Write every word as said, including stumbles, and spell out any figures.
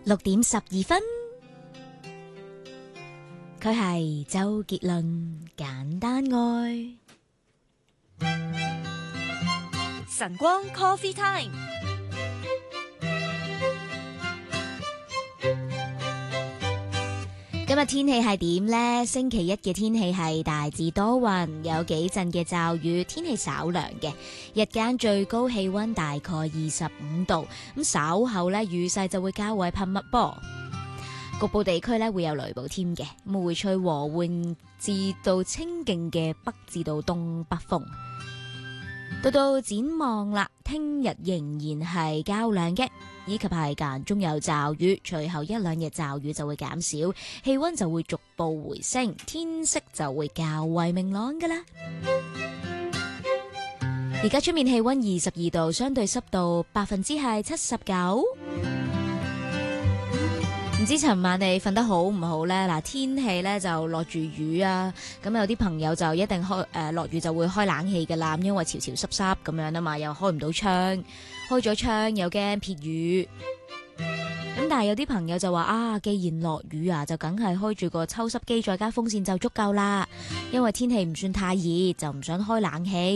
六點十二分，佢係周杰倫簡單愛。 晨光 Coffee Time。 今日天氣係點呢？星期一嘅天氣係大致多雲，有幾陣嘅驟雨，天氣稍涼嘅。日間最高氣溫大概二十五度，咁稍後呢，雨勢就會較為頻密噃，局部地區呢會有雷暴添嘅，咁會吹和緩至到清勁嘅北至到東北風。到到展望啦，聽日仍然係較涼嘅，以及係間中有驟雨，隨後一兩日驟雨就會減少，氣溫就會逐步回升，天色就會較為明朗噶啦。而家出面氣溫二十二度，相對濕度百分之係七十九。唔知尋晚你瞓得好唔好呢？嗱，天氣呢就落住雨啊，咁有啲朋友就一定開誒落雨就會開冷氣噶啦，因為潮潮濕濕咁樣啊嘛，又開唔到窗，開咗窗又驚撇雨。咁但係有啲朋友就話啊，既然落雨啊，就梗係開住個抽濕機再加風扇就足夠啦，因為天氣唔算太熱，就唔想開冷氣。